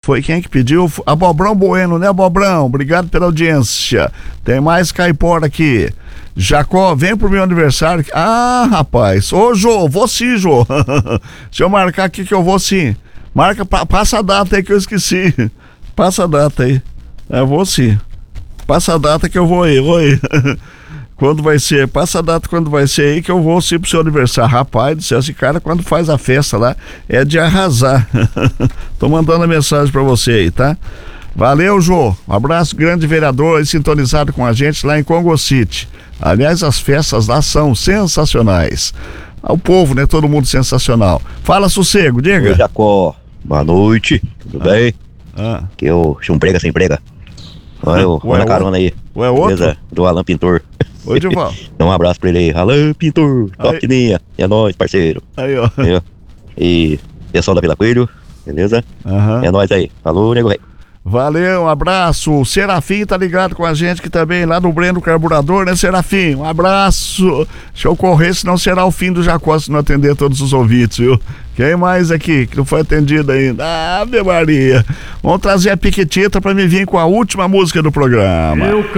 Foi quem que pediu? Abobrão Bueno, né, Abobrão? Obrigado pela audiência. Tem mais caipora aqui. Jacó, vem pro meu aniversário. Ah, rapaz. Ô, Jô, vou sim, Jô. Deixa eu marcar aqui que eu vou sim. Marca, passa a data aí que eu esqueci. Passa a data aí. Eu vou sim. Passa a data que eu vou aí. Quando vai ser? Passa a data quando vai ser aí que eu vou sim pro seu aniversário. Rapaz do céu, esse cara quando faz a festa lá é de arrasar. Tô mandando a mensagem pra você aí, tá? Valeu, Jô. Um abraço, grande vereador aí sintonizado com a gente lá em Congo City. Aliás, as festas lá são sensacionais. O povo, né? Todo mundo sensacional. Fala, Sossego, diga. Oi, Jacó. Boa noite. Tudo bem? Que eu chumbrega sem prega. Olha, eu vou na carona aí. Ué, outro? Beleza? Do Alan Pintor. Oi, Dival. Dá um abraço pra ele aí. Alan Pintor, top de linha. É nóis, parceiro. Aí, ó. E pessoal da Vila Coelho, beleza? É nóis aí. Falou, nego rei. Valeu, um abraço. O Serafim tá ligado com a gente que também lá no Breno Carburador, né, Serafim? Um abraço. Deixa eu correr, senão será o fim do Jacó se não atender todos os ouvintes, viu? Quem mais aqui que não foi atendido ainda? Ave Maria. Vamos trazer a Piquetita pra me vir com a última música do programa.